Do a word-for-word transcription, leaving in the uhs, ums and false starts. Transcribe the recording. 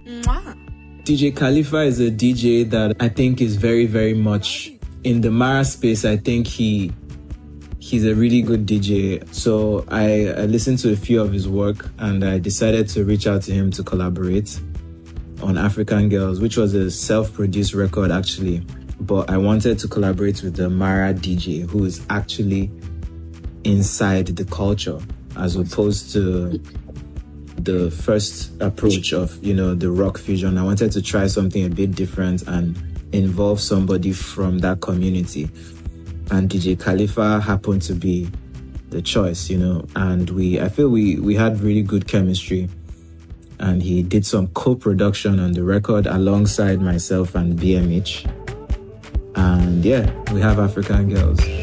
Mwah. D J Khalifa is a D J that I think is very, very much in the Mara space. I think he he's a really good D J. So I, I listened to a few of his work and I decided to reach out to him to collaborate on African Girls, which was a self-produced record actually. But I wanted to collaborate with the Mara D J, who is actually inside the culture, as opposed to the first approach of, you know, the rock fusion. I wanted to try something a bit different and involve somebody from that community. And D J Khalifa happened to be the choice, you know, and we, I feel we, we had really good chemistry. And he did some co-production on the record alongside myself and B M H. And yeah, we have African Girls.